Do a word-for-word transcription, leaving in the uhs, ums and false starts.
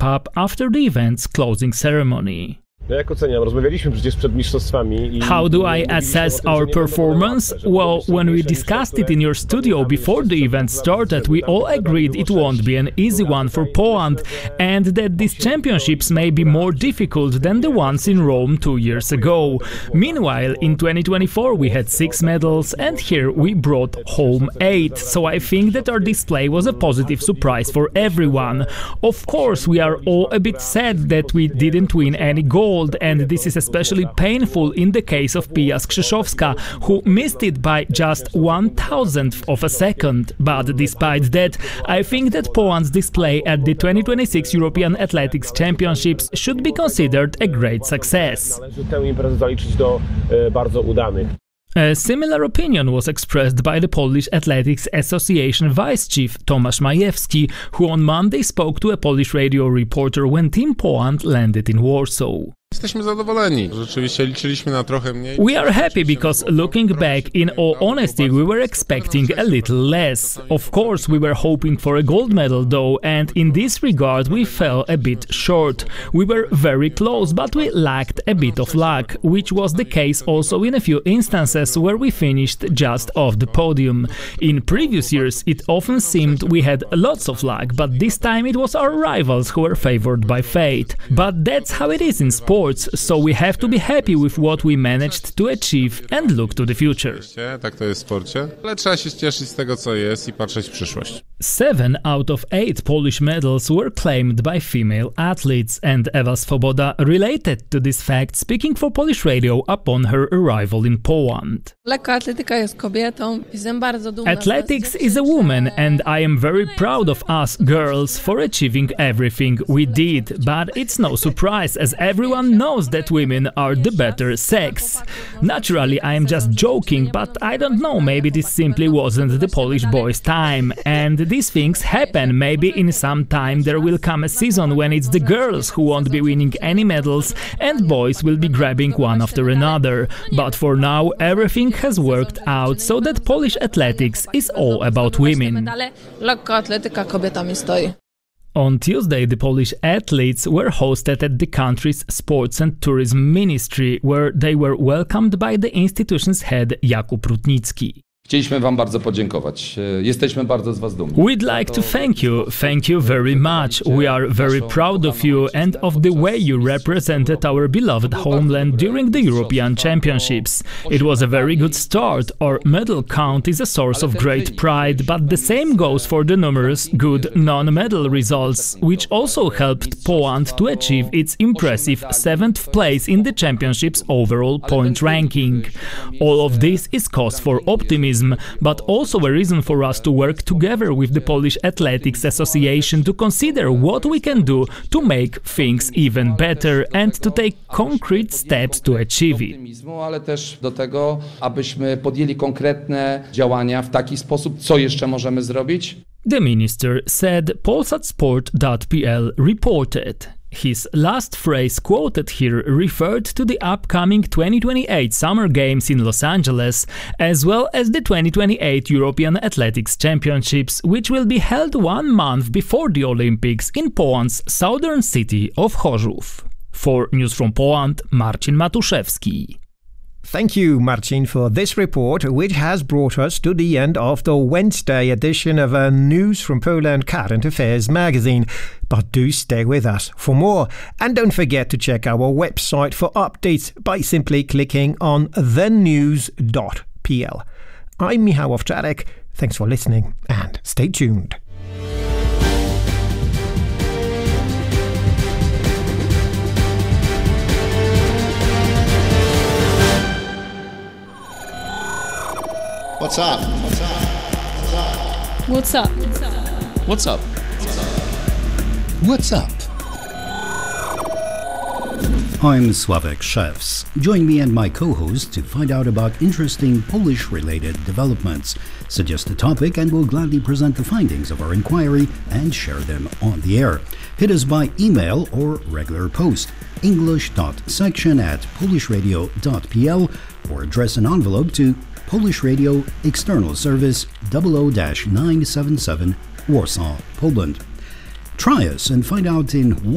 Cup after the event's closing ceremony. How do I assess our performance? Well, when we discussed it in your studio before the event started, we all agreed it won't be an easy one for Poland and that these championships may be more difficult than the ones in Rome two years ago. Meanwhile, in twenty twenty-four we had six medals and here we brought home eight, so I think that our display was a positive surprise for everyone. Of course, we are all a bit sad that we didn't win any gold, and this is especially painful in the case of Pia Skrzyszowska, who missed it by just one thousandth of a second. But despite that, I think that Poland's display at the twenty twenty-six European Athletics Championships should be considered a great success. A similar opinion was expressed by the Polish Athletics Association vice chief Tomasz Majewski, who on Monday spoke to a Polish radio reporter when Team Poland landed in Warsaw. We are happy because, looking back, in all honesty, we were expecting a little less. Of course, we were hoping for a gold medal though, and in this regard we fell a bit short. We were very close, but we lacked a bit of luck, which was the case also in a few instances where we finished just off the podium. In previous years it often seemed we had lots of luck, but this time it was our rivals who were favored by fate. But that's how it is in sport. So we have to be happy with what we managed to achieve and look to the future. Seven out of eight Polish medals were claimed by female athletes, and Ewa Swoboda related to this fact, speaking for Polish radio upon her arrival in Poland. Athletics is a woman, and I am very proud of us girls for achieving everything we did, but it's no surprise as everyone knows that women are the better sex. Naturally, I am just joking, but I don't know, maybe this simply wasn't the Polish boys' time, and these things happen. Maybe in some time there will come a season when it's the girls who won't be winning any medals and boys will be grabbing one after another. But for now everything has worked out so that Polish athletics is all about women. On Tuesday, the Polish athletes were hosted at the country's Sports and Tourism Ministry, where they were welcomed by the institution's head Jakub Rutnicki. We'd like to thank you. Thank you very much. We are very proud of you and of the way you represented our beloved homeland during the European Championships. It was a very good start. Our medal count is a source of great pride, but the same goes for the numerous good non-medal results, which also helped Poland to achieve its impressive seventh place in the championship's overall point ranking. All of this is cause for optimism, but also a reason for us to work together with the Polish Athletics Association to consider what we can do to make things even better and to take concrete steps to achieve it. The minister said, Polsat Sport dot p l reported. His last phrase quoted here referred to the upcoming twenty twenty-eight Summer Games in Los Angeles, as well as the twenty twenty-eight European Athletics Championships, which will be held one month before the Olympics in Poland's southern city of Chorzów. For News from Poland, Marcin Matuszewski. Thank you, Marcin, for this report, which has brought us to the end of the Wednesday edition of a News from Poland Current Affairs magazine. But do stay with us for more. And don't forget to check our website for updates by simply clicking on the news dot p l. I'm Michał Owczarek. Thanks for listening and stay tuned. What's up? What's up? What's up? What's up? What's up? I'm Sławek Szewc. Join me and my co-host to find out about interesting Polish-related developments. Suggest a topic and we'll gladly present the findings of our inquiry and share them on the air. Hit us by email or regular post, english.section at polishradio dot p l, or address an envelope to Polish Radio, External Service double oh nine seven seven, Warsaw, Poland. Try us and find out in